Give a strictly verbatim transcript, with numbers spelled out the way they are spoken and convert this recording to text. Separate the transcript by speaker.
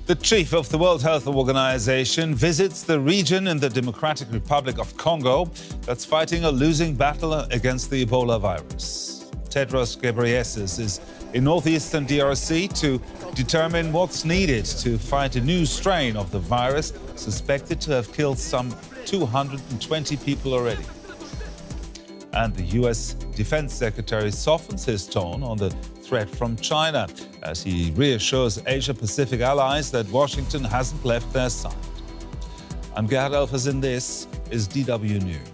Speaker 1: The chief of the World Health Organization visits the region in the Democratic Republic of Congo that's fighting a losing battle against the Ebola virus. Tedros Ghebreyesus is in northeastern D R C to determine what's needed to fight a new strain of the virus suspected to have killed some two hundred twenty people already. And the U S Defense Secretary softens his tone on the threat from China as he reassures Asia-Pacific allies that Washington hasn't left their side. I'm Gerhard Elfers and this is D W News.